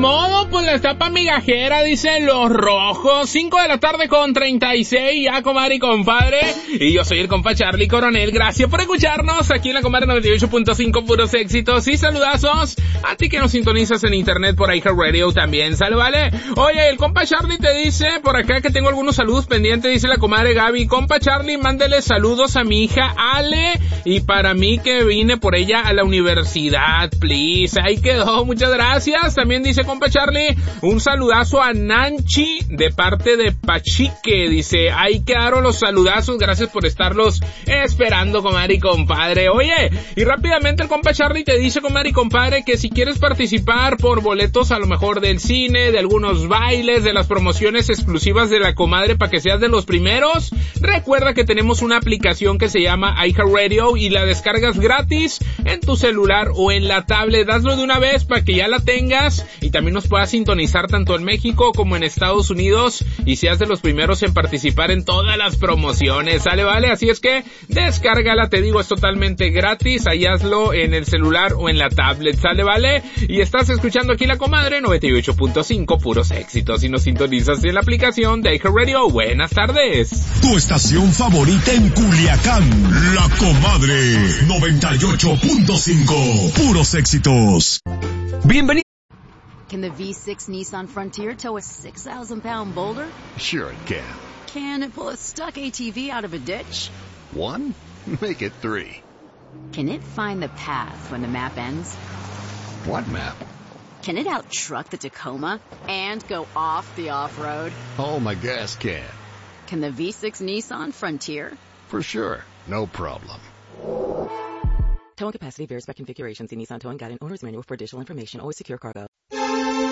modo, pues la tapa migajera, dicen los rojos. 5 de la tarde con 36, ya, comadre y compadre. Y yo soy el compa Charlie Coronel. Gracias por escucharnos aquí en la comadre 98.5, puros éxitos y saludazos. A ti que nos sintonizas en internet por iHeartRadio también, ¿sale, vale? Oye, el compa Charlie te dice por acá que tengo algunos saludos pendientes, dice la comadre Gaby. Compa Charlie, mándele saludos a mi hija Ale y para mí que vine por ella a la universidad, please. Ahí quedó, muchas gracias. También dice compa Charlie, un saludazo a Nanchi de parte de Pachique. Dice, ahí quedaron los saludazos, gracias por estarlos esperando, comadre y compadre. Oye, y rápidamente el compa Charlie te dice, comadre y compadre, que si quieres participar por boletos a lo mejor del cine, de algunos bailes, de las promociones exclusivas de la comadre para que seas de los primeros, recuerda que tenemos una aplicación que se llama iHeartRadio y la descargas gratis en tu celular o en la tablet. Hazlo de una vez para que ya la tengas y también nos puedas sintonizar tanto en México como en Estados Unidos y seas de los primeros en participar en todas las promociones, ¿sale, vale? Así es que descárgala, te digo, es totalmente gratis, ahí hazlo en el celular o en la tablet, ¿sale, vale? Y estás escuchando aquí la comadre 98.5, puros éxitos, y nos sintonizas en la aplicación de iHeartRadio. Buenas tardes. Tu estación favorita en Culiacán, la comadre 98.5, puros éxitos. Bienvenido. Can the V6 Nissan Frontier tow a 6,000-pound boulder? Sure it can. Can it pull a stuck ATV out of a ditch? 1? Make it 3. Can it find the path when the map ends? What map? Can it out-truck the Tacoma and go off the off-road? Oh, my gas can. Can the V6 Nissan Frontier? For sure. No problem. Towing capacity varies by configuration. See Nissan Towing Guide and Owner's Manual for additional information. Always secure cargo.